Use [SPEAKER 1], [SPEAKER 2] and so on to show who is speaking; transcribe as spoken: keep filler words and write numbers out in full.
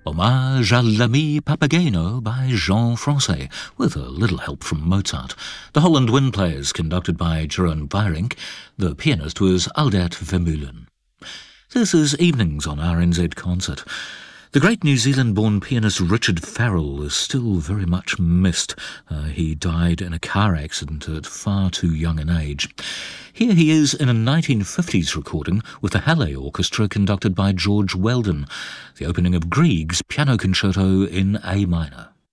[SPEAKER 1] Hommage à l'ami Papageno by Jean Francais, with a little help from Mozart. The Holland Wind Players, conducted by Jeroen Weyrink. The pianist was Aldert Vermeulen. This is Evenings on R N Z Concert. The great New Zealand-born pianist Richard Farrell is still very much missed. Uh, he died in a car accident at far too young an age. Here he is in a nineteen fifties recording with the Halle Orchestra conducted by George Weldon, the opening of Grieg's Piano Concerto in A minor.